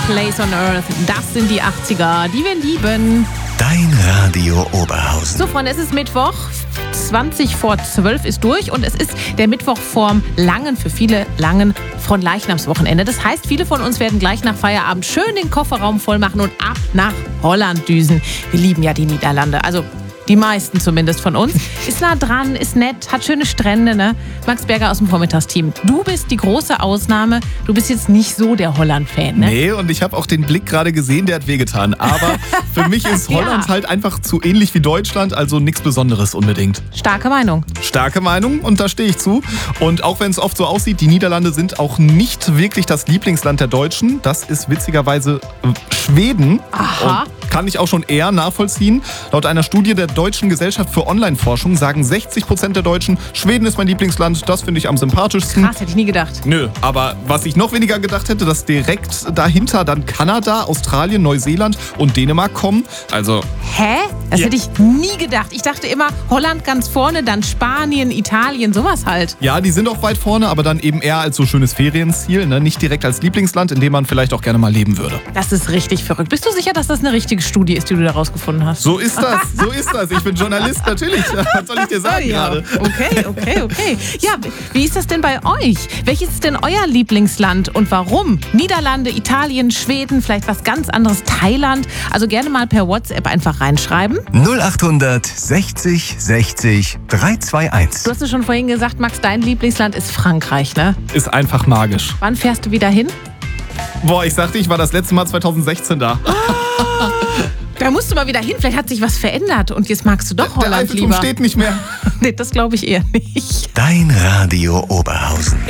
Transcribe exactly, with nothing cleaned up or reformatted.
Place on Earth. Das sind die achtziger, die wir lieben. Dein Radio Oberhausen. So, Freunde, es ist Mittwoch. zwanzig vor zwölf ist durch und es ist der Mittwoch vorm langen, für viele langen Fronleichnamswochenende. Das heißt, viele von uns werden gleich nach Feierabend schön den Kofferraum voll machen und ab nach Holland düsen. Wir lieben ja die Niederlande, also die meisten zumindest von uns. Ist nah dran, ist nett, hat schöne Strände, ne? Max Berger aus dem Vormittagsteam. Du bist die große Ausnahme. Du bist jetzt nicht so der Holland-Fan, ne? Nee, und ich habe auch den Blick gerade gesehen, der hat wehgetan. Aber für mich ist Holland Ja. halt einfach zu ähnlich wie Deutschland, also nichts Besonderes unbedingt. Starke Meinung. Starke Meinung und da stehe ich zu. Und auch wenn es oft so aussieht, die Niederlande sind auch nicht wirklich das Lieblingsland der Deutschen. Das ist witzigerweise äh, Schweden. Aha. Und kann ich auch schon eher nachvollziehen. Laut einer Studie der Deutschen Gesellschaft für Online-Forschung sagen sechzig Prozent der Deutschen, Schweden ist mein Lieblingsland, das finde ich am sympathischsten. Krass, hätte ich nie gedacht. Nö, aber was ich noch weniger gedacht hätte, dass direkt dahinter dann Kanada, Australien, Neuseeland und Dänemark kommen. Also, Hä? Das Ja. hätte ich nie gedacht. Ich dachte immer, Holland ganz vorne, dann Spanien, Italien, sowas halt. ja, die sind auch weit vorne, aber dann eben eher als so schönes Ferienziel, ne? Nicht direkt als Lieblingsland, in dem man vielleicht auch gerne mal leben würde. Das ist richtig verrückt. Bist du sicher, dass das eine richtige Studie ist, die du da rausgefunden hast? So ist das, so ist das. Ich bin Journalist, natürlich. Was soll ich dir sagen Oh ja. gerade? Okay, okay, okay. Ja, wie ist das denn bei euch? Welches ist denn euer Lieblingsland und warum? Niederlande, Italien, Schweden, vielleicht was ganz anderes, Thailand? Also gerne mal per WhatsApp einfach reinschreiben. null achthundert sechzig sechzig dreihunderteinundzwanzig. Du hast es schon vorhin gesagt, Max, dein Lieblingsland ist Frankreich, ne? Ist einfach magisch. Wann fährst du wieder hin? Boah, ich sagte, ich war das letzte Mal zwanzig sechzehn da. Da musst du mal wieder hin, vielleicht hat sich was verändert und jetzt magst du doch Der Holland Eiffelturm lieber. steht nicht mehr. Nee, das glaube ich eher nicht. Dein Radio Oberhausen.